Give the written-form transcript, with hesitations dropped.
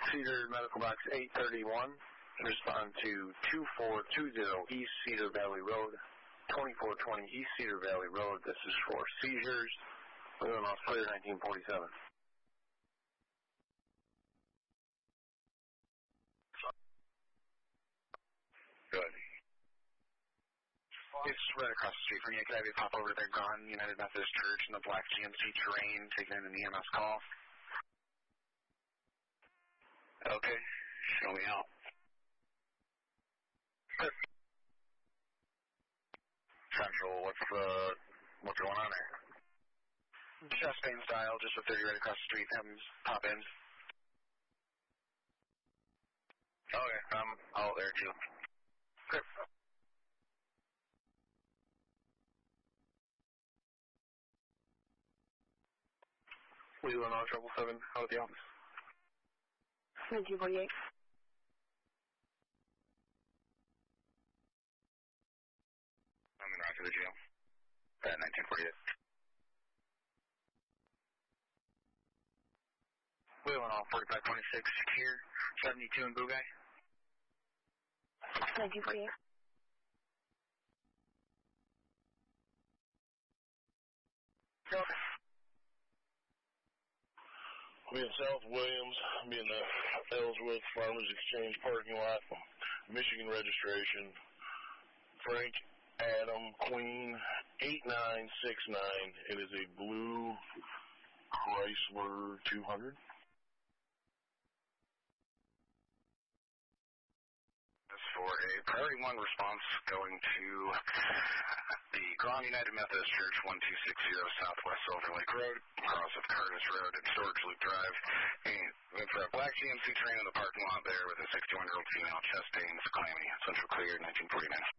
Cedar Medical Box 831. Respond to 2420 East Cedar Valley Road, 2420 East Cedar Valley Road. This is for seizures. We're on clear 1947. Good. It's right across the street from you. Could I have you pop over there, Gone United Methodist Church in the black GMC Terrain, taking in an EMS call? Okay. Show me out. Central, what's going on there? Chest pain style, just with 30 right across the street. Have him pop in. Okay, I'm out there too. Good. Leland on 777, out of the office. 1948. I'm in route to the jail. 1948. Leland on 4526, here. 72 in Bugay. 1948. Okay. Be in South Williams, be in the Ellsworth Farmers Exchange parking lot, Michigan registration, Frank Adam Queen 8969. It is a blue Chrysler 200. That's for a priority 1 response going to the Grand United Methodist Church, 1260 Southwest Silver Lake Road, across of Curtis Road and Storage Loop Drive. And for a black GMC train in the parking lot there with a 61-year-old female, chest pains, calamity. Central cleared, 1949.